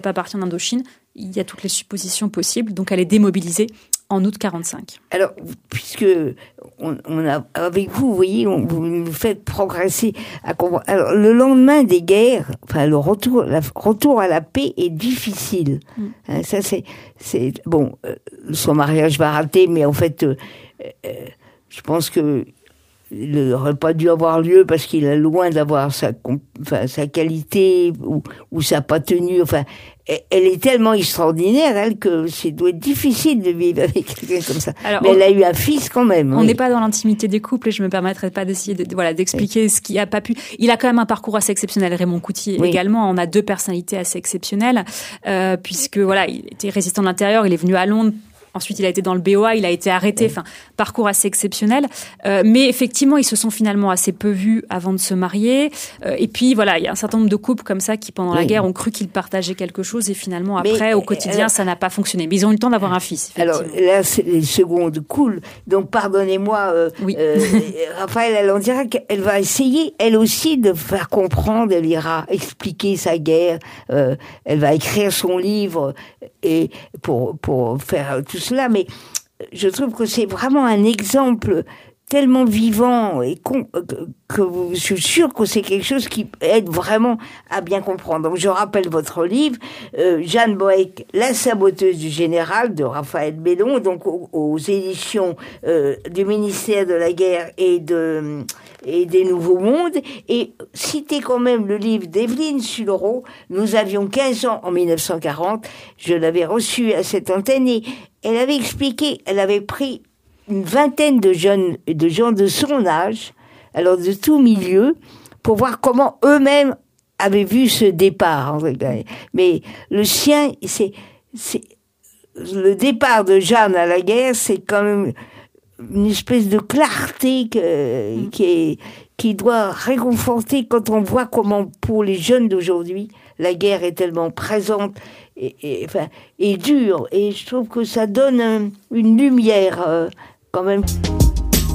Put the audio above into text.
pas partie en Indochine. Il y a toutes les suppositions possibles, donc elle est démobilisée en août 45. Alors, puisque on a, avec vous, vous voyez, vous nous faites progresser à comprendre. Alors, le lendemain des guerres, enfin, le retour à la paix est difficile. Hein, ça, c'est bon. Son mariage va rater, mais en fait, je pense que il n'aurait pas dû avoir lieu parce qu'il est loin d'avoir sa qualité ou ça n'a pas tenu. Enfin, elle est tellement extraordinaire, elle, que ça doit être difficile de vivre avec quelqu'un comme ça. Alors, mais elle a eu un fils quand même. On n'est pas dans l'intimité des couples et je me permettrai pas d'essayer d'expliquer ce qui a pas pu. Il a quand même un parcours assez exceptionnel, Raymond Coutier également. On a deux personnalités assez exceptionnelles puisque il était résistant de l'intérieur. Il est venu à Londres. Ensuite, il a été dans le BOA, il a été arrêté. Enfin, parcours assez exceptionnel. Mais effectivement, ils se sont finalement assez peu vus avant de se marier. Et puis, il y a un certain nombre de couples comme ça qui, pendant la guerre, ont cru qu'ils partageaient quelque chose. Et finalement, après, au quotidien, ça n'a pas fonctionné. Mais ils ont eu le temps d'avoir un fils. Alors là, les secondes coulent. Donc, pardonnez-moi, Raphaël, elle en dira qu'elle va essayer, elle aussi, de faire comprendre. Elle ira expliquer sa guerre. Elle va écrire son livre et pour faire tout cela, mais je trouve que c'est vraiment un exemple tellement vivant et que je suis sûre que c'est quelque chose qui aide vraiment à bien comprendre. Donc je rappelle votre livre, Jeanne Boëck, La saboteuse du général, de Raphaël Bellon, donc aux éditions du ministère de la Guerre et des Nouveaux Mondes. Et citez quand même le livre d'Evelyne Sullereau, Nous avions 15 ans en 1940. Je l'avais reçu à cette antenne et elle avait expliqué, elle avait pris une vingtaine de gens de son âge, alors de tout milieu, pour voir comment eux-mêmes avaient vu ce départ. Mais le sien, c'est le départ de Jeanne à la guerre, c'est quand même une espèce de clarté qui doit réconforter quand on voit comment, pour les jeunes d'aujourd'hui, la guerre est tellement présente et dure. Et je trouve que ça donne une lumière quand même.